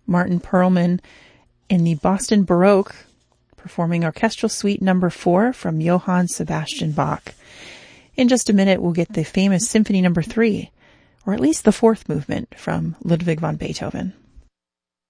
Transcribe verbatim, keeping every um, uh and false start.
Martin Perlman in the Boston Baroque, performing Orchestral Suite number four from Johann Sebastian Bach. In just a minute, we'll get the famous Symphony number three, or at least the fourth movement from Ludwig van Beethoven.